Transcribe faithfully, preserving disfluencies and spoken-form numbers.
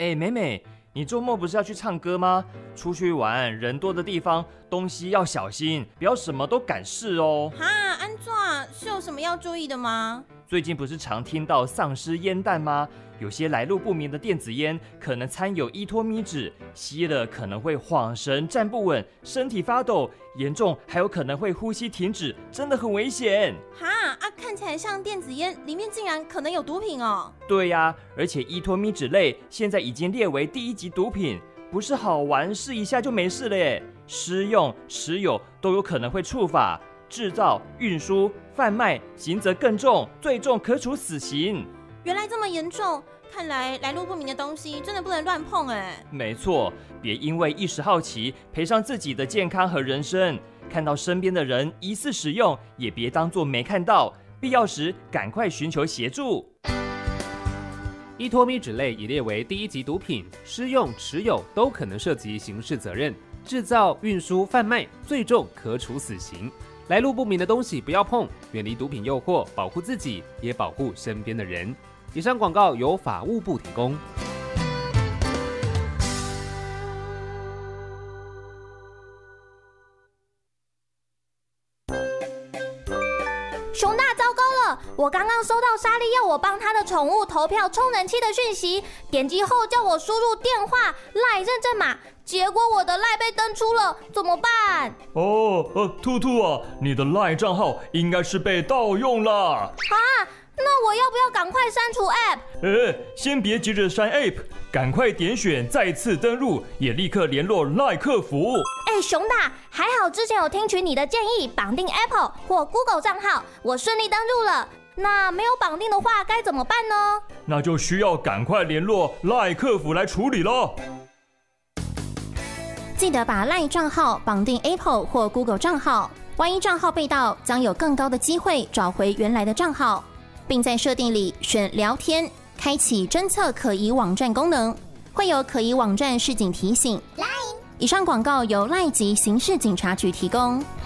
哎，美美，你周末不是要去唱歌吗？出去玩，人多的地方，东西要小心，不要什么都敢试哦。 哈，安怎是有什么要注意的吗？ 最近不是常听到丧尸烟弹吗？有些来路不明的电子烟可能掺有依托咪酯，吸了可能会晃神、站不稳、身体发抖，严重还有可能会呼吸停止，真的很危险。 哈啊，看起来像电子烟，里面竟然可能有毒品哦。 对呀、啊，而且依托咪酯类现在已经列为第一级毒品，不是好玩试一下就没事了耶，施用、持有都有可能会触法，制造、运输、贩卖刑责更重，最重可处死刑。 原来这么严重，看来来路不明的东西真的不能乱碰哎。 没错，别因为一时好奇赔上自己的健康和人生。看到身边的人疑似使用，也别当作没看到，必要时赶快寻求协助。 依托咪酯类已列为第一级毒品，施用、持有都可能涉及刑事责任，制造、运输、贩卖最重可处死刑。来路不明的东西不要碰，远离毒品诱惑，保护自己，也保护身边的人。以上广告由法务部提供。 熊大，糟糕了！我刚刚收到莎莉要我帮她的宠物投票充人气的讯息，点击后叫我输入电话、赖认证码，结果我的赖被登出了，怎么办？ 哦，呃，兔兔啊，你的赖账号应该是被盗用了。 啊，那我要不要赶快删除 App？ 呃，先别急着删 App， 赶快点选再次登录，也立刻联络赖客服。 哎，熊大，还好之前有听取你的建议，绑定 Apple 或 Google 账号，我顺利登入了。那没有绑定的话该怎么办呢？ 那就需要赶快联络赖客服来处理了。 记得把赖账号绑定 Apple 或 Google 账号，万一账号被盗，将有更高的机会找回原来的账号，并在设定里选聊天，开启侦测可疑网站功能，会有可疑网站示警提醒。以上广告由赖及刑事警察局提供。